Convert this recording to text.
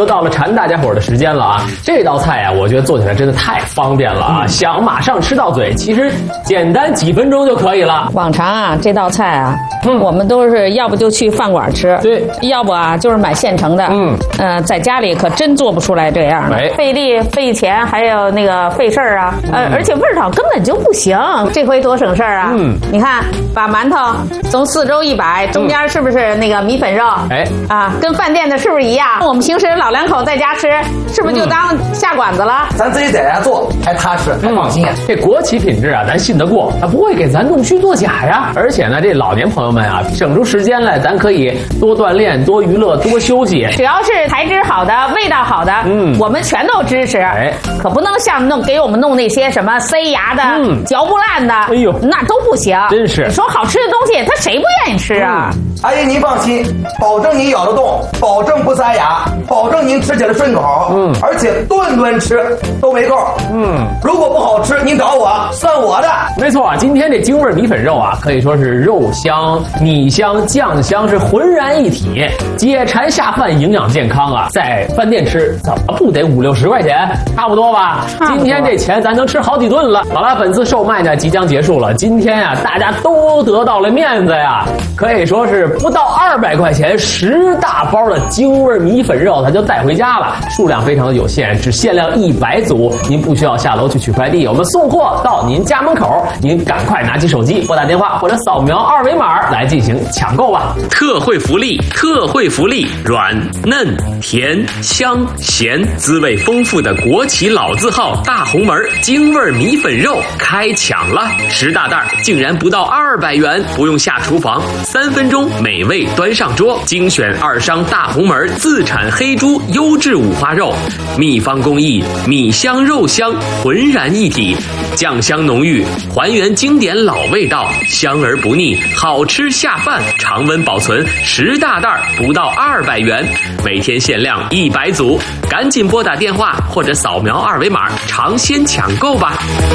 又到了馋大家伙的时间了啊！这道菜啊，我觉得做起来真的太方便了啊，想马上吃到嘴，其实简单几分钟就可以了。 往常啊，这道菜啊，我们都是要不就去饭馆吃， 对， 要不啊就是买现成的，在家里可真做不出来这样的，费力费钱，还有那个费事儿啊，而且味道根本就不行。这回多省事儿啊！你看，把馒头从4周1摆，中间是不是那个米粉肉？跟饭店的是不是一样？我们平时老两口在家吃，是不是就当下馆子了？ 咱自己在家做，还踏实，还放心。 这国企品质啊，咱信得过，它不会给咱弄虚作假呀。而且呢，这老年朋友们啊，省出时间来，咱可以多锻炼、多娱乐、多休息。 只要是材质好的、味道好的，我们全都支持。可不能像给我们弄那些什么塞牙的、嚼不烂的，哎呦，那都不行。 真是， 你说好吃的东西，他谁不愿意吃啊？ 阿姨，您放心，保证您咬得动，保证不塞牙，保证您吃起来顺口。而且顿顿吃都没够。如果不好吃，您找我，算我的。 没错，今天这京味米粉肉啊，可以说是肉香、米香、酱香是浑然一体，解馋下饭，营养健康啊！在饭店吃怎么不得5、60块钱，差不多吧？今天这钱咱能吃好几顿了。好了，本次售卖呢即将结束了，今天呀，大家都得到了面子呀，可以说是不到200块钱10大包的京味米粉肉，它就带回家了，数量非常的有限，只限量100组，您不需要下楼去取快递，我们送货到您家门口，您赶快拿起手机拨打电话或者扫描2维码来进行抢购吧。 特惠福利，特惠福利，软嫩甜香咸，滋味丰富的国企老字号大红门京味米粉肉开抢了，10大袋竟然不到200元，不用下厨房，3分钟美味端上桌，精选2商大红门自产黑猪优质五花肉，秘方工艺，米香肉香，浑然一体，酱香浓郁，还原经典老味道，香而不腻，好吃下饭，常温保存，10大袋不到200元，每天限量100组，赶紧拨打电话或者扫描2维码尝鲜抢购吧。